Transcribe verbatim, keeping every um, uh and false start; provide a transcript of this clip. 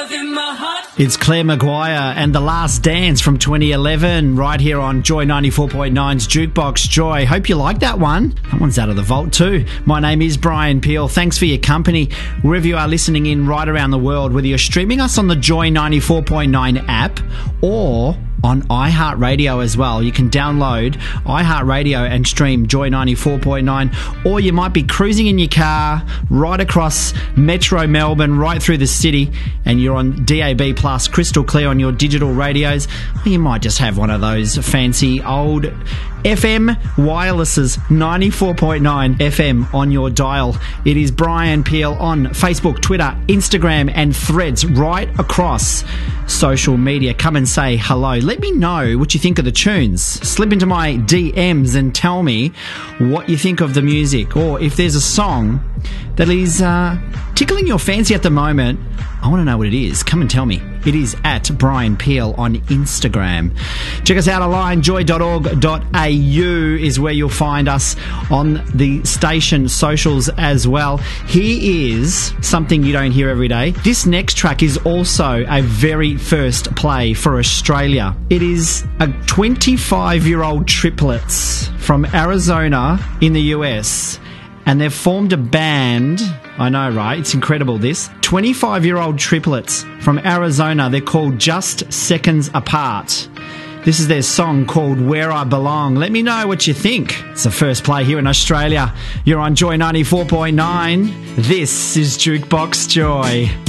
It's Claire Maguire and The Last Dance from twenty eleven right here on Joy ninety-four point nine's Jukebox Joy. Hope you like that one. That one's out of the vault too. My name is Brian Peel. Thanks for your company wherever you are listening in right around the world, whether you're streaming us on the Joy ninety-four point nine app or on iHeartRadio as well. You can download iHeartRadio and stream Joy ninety-four point nine, or you might be cruising in your car right across Metro Melbourne, right through the city, and you're on D A B Plus, crystal clear on your digital radios. Or you might just have one of those fancy old F M wirelesses, ninety-four point nine F M on your dial. It is Brian Peel on Facebook, Twitter, Instagram and Threads, right across social media. Come and say hello. Let me know what you think of the tunes. Slip into my D Ms and tell me what you think of the music, or if there's a song that is uh, tickling your fancy at the moment. I want to know what it is. Come and tell me. It is at Brian Peel on Instagram. Check us out online. joy dot org dot a u is where you'll find us on the station socials as well. Here is something you don't hear every day. This next track is also a very first play for Australia. It is a twenty-five-year-old triplets from Arizona in the U S, and they've formed a band. I know, right? It's incredible, this. twenty-five-year-old triplets from Arizona. They're called Just Seconds Apart. This is their song called Where I Belong. Let me know what you think. It's the first play here in Australia. You're on Joy ninety-four point nine. This is Jukebox Joy.